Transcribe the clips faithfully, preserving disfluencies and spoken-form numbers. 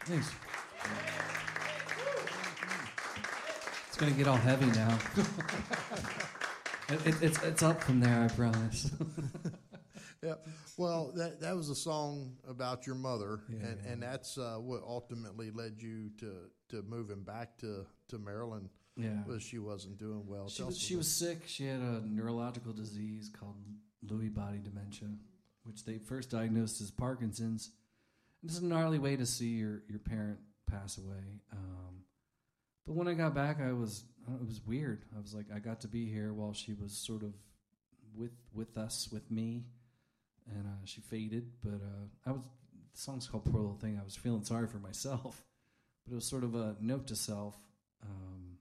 Thanks. It's going to get all heavy now. it, it, it's it's up from there, I promise. Yeah. Well, that that was a song about your mother, Yeah, and, yeah. and that's uh, what ultimately led you to, to moving back to, to Maryland. Yeah. Was she wasn't doing well. She Tell was, us a she little- was sick. She had a neurological disease called Lewy body dementia, which they first diagnosed as Parkinson's. It's a gnarly way to see your, your parent pass away. Um, but when I got back, I was it was weird. I was like, I got to be here while she was sort of with with us, with me, and uh, she faded. But uh, I was the song's called Poor Little Thing. I was feeling sorry for myself, but it was sort of a note to self. Um,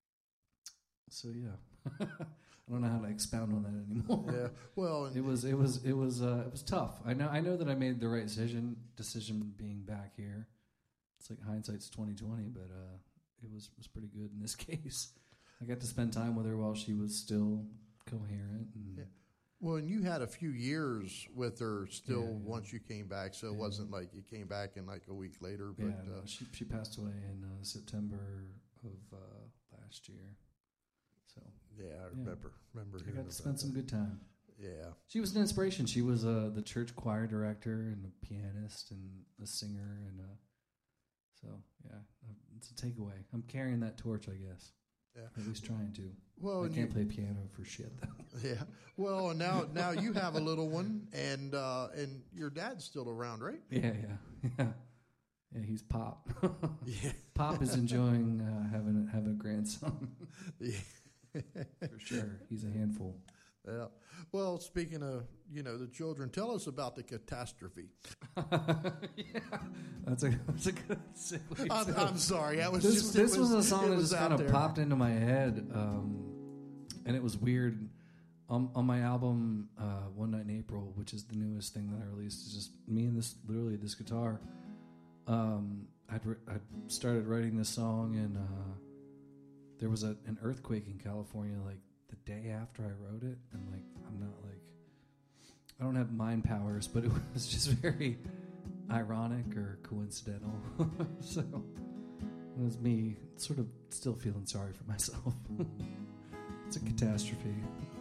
so yeah, I don't know how to expound on that anymore. Yeah. Well, and It was it was it was uh, it was tough. I know I know that I made the right decision decision being back here. It's like hindsight's twenty twenty, but uh, it was was pretty good in this case. I got to spend time with her while she was still coherent. And Yeah. Well, and you had a few years with her still Yeah, yeah. once you came back, so it Yeah. wasn't like you came back in like a week later. But yeah, uh, no, she she passed away in uh, September of uh, last year. So yeah, I remember remember I hearing got about to spend that. some good time. Yeah. She was an inspiration. She was uh, the church choir director and a pianist and a singer, and uh, so yeah, uh, it's a takeaway. I'm carrying that torch, I guess. Yeah. At least trying to. Well, I and can't you- play piano for shit though. Yeah. Well, and now now you have a little one, and uh, and your dad's still around, right? yeah, yeah, yeah. Yeah, he's Pop. Yeah. Pop is enjoying uh, having having a grandson Yeah. for sure. He's a handful. Yeah. Well, speaking of, you know, the children, tell us about the catastrophe. yeah, that's a that's a good segue. I'm, too. I'm sorry. That was this just this it was, a song it that was just out kind of there. popped into my head, um, and it was weird. On, on my album, uh, One Night in April, which is the newest thing that I released, is just me and this literally this guitar. Um, I'd re- I'd started writing this song, and uh, there was a, an earthquake in California like the day after I wrote it, and like I'm not like I don't have mind powers, but it was just very ironic or coincidental. So it was me sort of still feeling sorry for myself. It's a catastrophe.